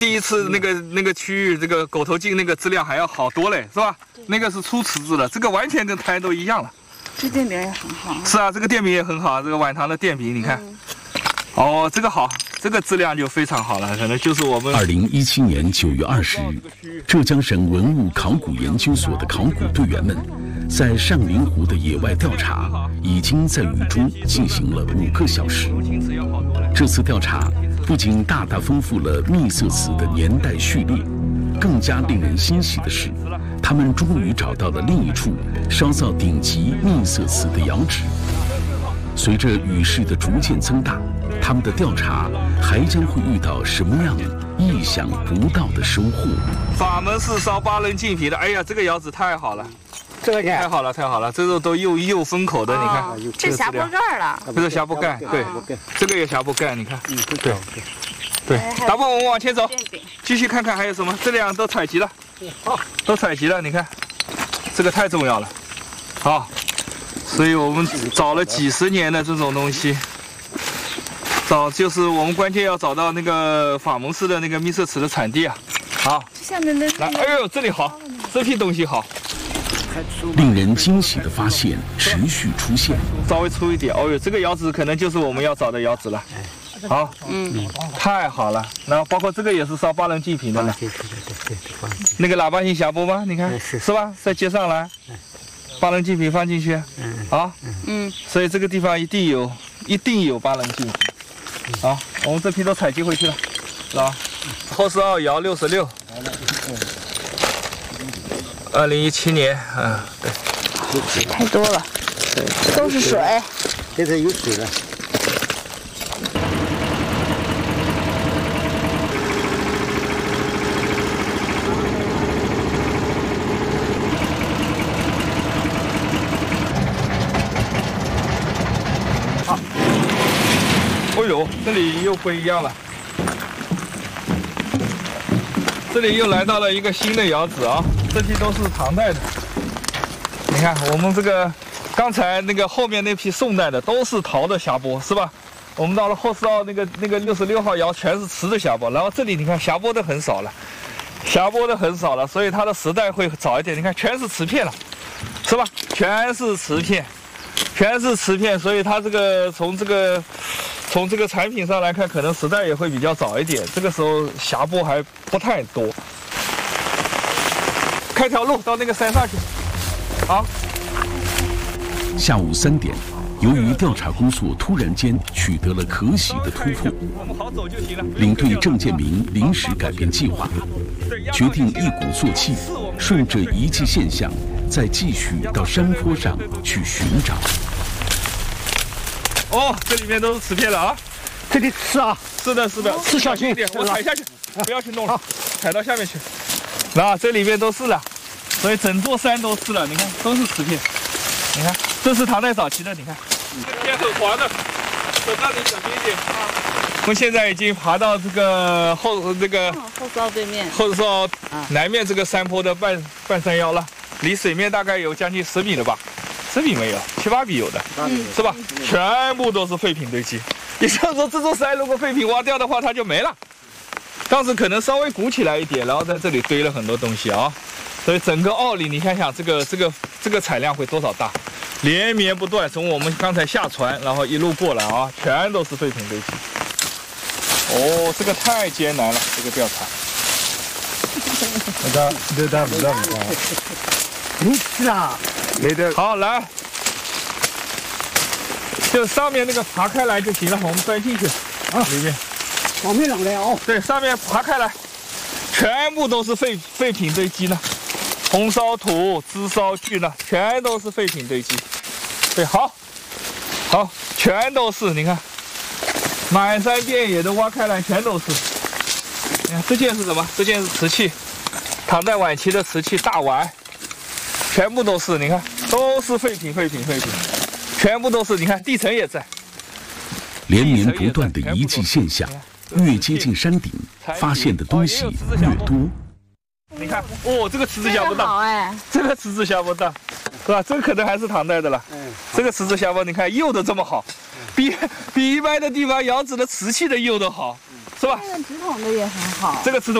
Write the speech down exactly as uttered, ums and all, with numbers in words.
第一次那个那个区域，这个狗头金那个质量还要好多嘞，是吧？那个是粗瓷质的，这个完全跟胎都一样了。 这电饼也很好。 是啊，这个电饼也很好，这个晚唐的电饼，你看。嗯、哦，这个好，这个质量就非常好了，可能就是我们。 二零一七年九月二十日，浙江省文物考古研究所的考古队员们在上林湖的野外调查，已经在雨中进行了五个小时。这次调查不仅大大丰富了秘色瓷的年代序列，更加令人欣喜的是，他们终于找到了另一处烧造顶级秘色瓷的窑址。随着雨势的逐渐增大，他们的调查还将会遇到什么样意想不到的收获？ 法门寺烧八棱净瓶的，哎呀，这个窑址太好了， 这个太好了，太好了，这个都又又封口的，你看， 哦、这匣钵盖了， 这是匣钵盖，对，这个也匣钵盖，你看，嗯，对，对，大伯，我们往前走，继续看看还有什么，这两都采集了，都采集了，你看，这个太重要了，好。所以我们找了几十年的这种东西，找就是我们关键要找到那个法门寺的那个秘色瓷的产地啊。好， 下面那来，哎呦，这里好，这批东西好。 令人惊喜的发现持续出现， 稍微粗一点，哦呦，这个窑址可能就是我们要找的窑址了。好，嗯，太好了。然后包括这个也是烧八棱净瓶的了。那个喇叭形匣钵吗？你看，是吧？再接上来。八棱净瓶放进去，好，嗯，所以这个地方一定有，一定有八棱净瓶，好，我们这批都采集回去了，是吧？后十二窑六十六，二零一七年，嗯， 对，太多了，对，都是水， 现在有水了。 哎呦，这里又不一样了，这里又来到了一个新的窑址啊，这批都是唐代的。你看，我们这个刚才那个后面那批宋代的都是陶的匣钵，是吧？我们到了后四号那个那个六十六号窑全是瓷的匣钵，然后这里你看匣钵的很少了，匣钵的很少了，所以它的时代会早一点。你看全是瓷片了，是吧？全是瓷片，全是瓷片，所以它这个从这个。从这个产品上来看，可能时代也会比较早一点。这个时候匣钵还不太多。开条路到那个山上去。好。 下午三点，由于调查工作突然间取得了可喜的突破， 我们好走就行了。 领队郑建明临时改变计划，决定一鼓作气，顺着遗迹现象，再继续到山坡上去寻找。 哦，这里面都是瓷片了啊！ 这里是啊， 是的，是的， 是小心一点，我踩下去，不要去弄了，踩到下面去。那这里面都是了，所以整座山都是了，你看都是瓷片。你看，这是唐代早期的，你看，这片很滑的，走那里小心一点啊！我们现在已经爬到这个后那个后四号对面， 后四号南面这个山坡的半半山腰了，离水面大概有将近十米了吧。十米没有，七八米有的，嗯、是吧？全部都是废品堆积。也就是说，这座山如果废品挖掉的话，它就没了。当时可能稍微鼓起来一点，然后在这里堆了很多东西啊。所以整个坳里，你看想这个这个这个产量会多少大？连绵不断，从我们刚才下船，然后一路过来啊，全都是废品堆积。哦，这个太艰难了，这个调查。 不知不知道不知道不知道。你是啊。 好，来，就上面那个爬开来就行了，我们钻进去啊，里面。 往面上来哦。 对，上面爬开来，全部都是废废品堆积呢，红烧土、支烧具呢，全都是废品堆积。对，好，好，全都是，你看，满山遍野的挖开来，全都是。你看这件是什么？这件是瓷器，唐代晚期的瓷器大碗。全部都是，你看，都是废品，废品，废品，全部都是。你看，地层也在。 连绵不断的遗迹现象，越接近山顶，发现的东西越多。 你看，哦，这个瓷质匣钵大，哎，这个瓷质匣钵大，是吧？这个可能还是唐代的了。这个瓷质匣钵，你看釉的这么好，比比一般的地方窑址的瓷器的釉都好， 是吧？ 这个直筒的也很好。 这个直筒。